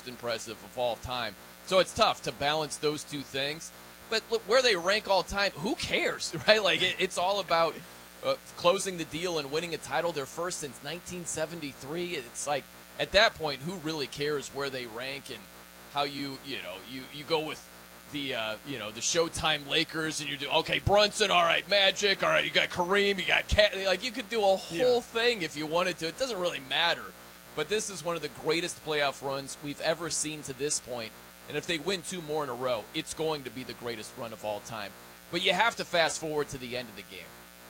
impressive of all time. So it's tough to balance those two things. But look, where they rank all time, who cares, right? Like it's all about closing the deal and winning a title. They're first since 1973. It's like at that point, who really cares where they rank and how you go with the the Showtime Lakers and you do okay Brunson, all right, Magic, all right, you got Kareem, you got Cat, like you could do a whole thing if you wanted to. It doesn't really matter. But this is one of the greatest playoff runs we've ever seen to this point. And if they win 2 more in a row, it's going to be the greatest run of all time. But you have to fast forward to the end of the game.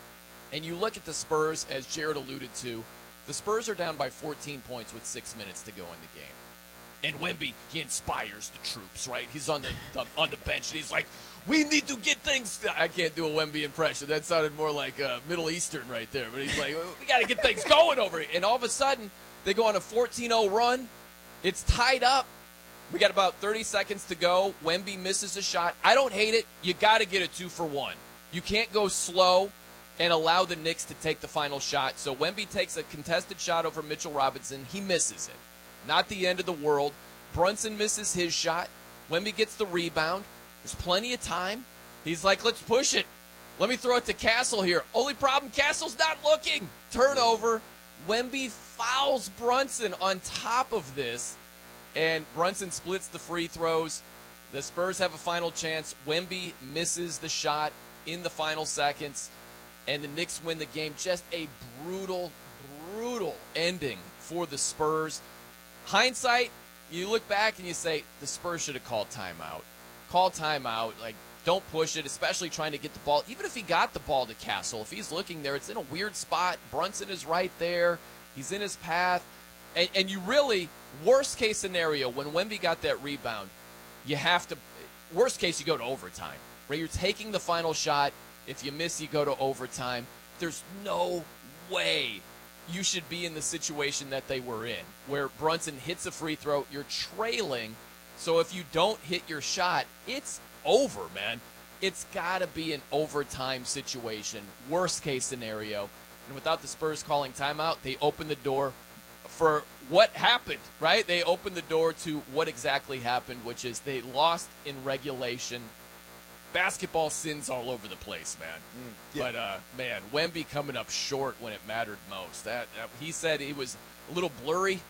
And you look at the Spurs, as Jared alluded to, the Spurs are down by 14 points with 6 minutes to go in the game. And Wemby, he inspires the troops, right? He's on the bench, and he's like, we need to get things. I can't do a Wemby impression. That sounded more like Middle Eastern right there. But he's like, we got to get things going over here. And all of a sudden, they go on a 14-0 run. It's tied up. We got about 30 seconds to go. Wemby misses a shot. I don't hate it. You got to get a 2-for-1. You can't go slow and allow the Knicks to take the final shot. So Wemby takes a contested shot over Mitchell Robinson. He misses it. Not the end of the world. Brunson misses his shot. Wemby gets the rebound. There's plenty of time. He's like, let's push it. Let me throw it to Castle here. Only problem, Castle's not looking. Turnover. Wemby fouls Brunson on top of this. And Brunson splits the free throws. The Spurs have a final chance. Wemby misses the shot in the final seconds. And the Knicks win the game. Just a brutal, brutal ending for the Spurs. Hindsight, you look back and you say, the Spurs should have called timeout. Call timeout. Like, don't push it, especially trying to get the ball. Even if he got the ball to Castle, if he's looking there, it's in a weird spot. Brunson is right there. He's in his path. And you really, worst case scenario, when Wemby got that rebound, you have to, worst case, you go to overtime. Right? You're taking the final shot. If you miss, you go to overtime. There's no way you should be in the situation that they were in, where Brunson hits a free throw, you're trailing, so if you don't hit your shot, it's over, man. It's got to be an overtime situation, worst case scenario. And without the Spurs calling timeout, they open the door for what happened, right? They opened the door to what exactly happened, which is they lost in regulation. Basketball sins all over the place, man. But, man, Wemby coming up short when it mattered most. He said he was a little blurry.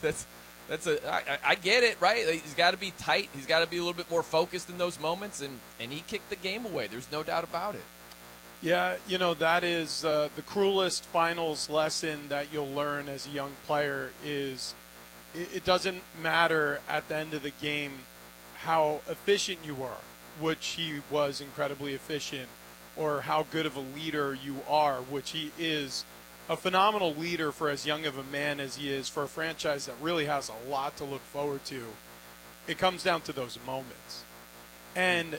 I get it, right? He's got to be tight. He's got to be a little bit more focused in those moments, and he kicked the game away. There's no doubt about it. Yeah, that is the cruelest finals lesson that you'll learn as a young player is it doesn't matter at the end of the game how efficient you are, which he was incredibly efficient, or how good of a leader you are, which he is a phenomenal leader for as young of a man as he is, for a franchise that really has a lot to look forward to. It comes down to those moments. And,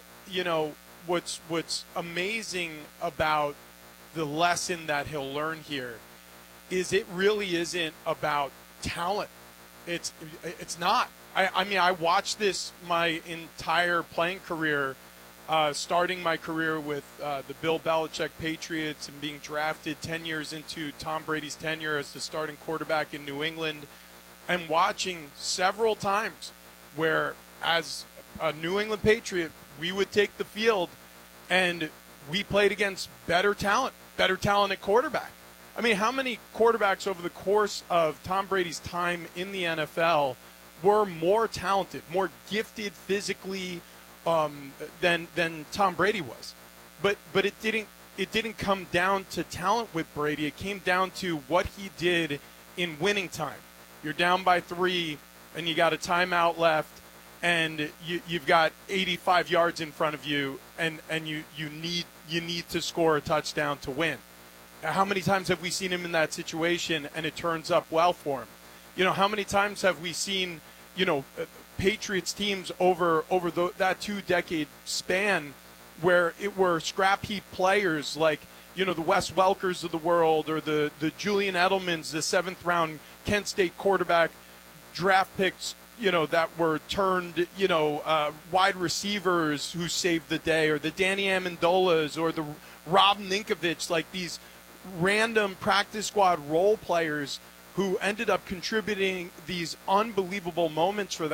what's amazing about the lesson that he'll learn here is it really isn't about talent. It's not. I mean, I watched this my entire playing career, starting my career with the Bill Belichick Patriots and being drafted 10 years into Tom Brady's tenure as the starting quarterback in New England, and watching several times where, as a New England Patriot, we would take the field and we played against better talent at quarterback. I mean, how many quarterbacks over the course of Tom Brady's time in the NFL were more talented, more gifted physically than Tom Brady was? But it didn't come down to talent with Brady. It came down to what he did in winning time. You're down by 3 and you got a timeout left, and you've got 85 yards in front of you, and you need to score a touchdown to win. How many times have we seen him in that situation and it turns up well for him? How many times have we seen, Patriots teams over that 2-decade span where it were scrap heap players like, the Wes Welkers of the world, or the Julian Edelmans, the 7th round Kent State quarterback draft picks, that were turned, wide receivers who saved the day, or the Danny Amendolas, or the Rob Ninkovich, like these random practice squad role players who ended up contributing these unbelievable moments for them.